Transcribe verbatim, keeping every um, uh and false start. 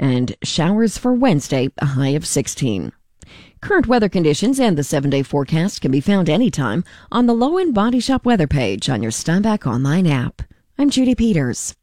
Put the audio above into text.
and showers for Wednesday, a high of sixteen. Current weather conditions and the seven-day forecast can be found anytime on the Low End Body Shop weather page on your Steinbach online app. I'm Judy Peters.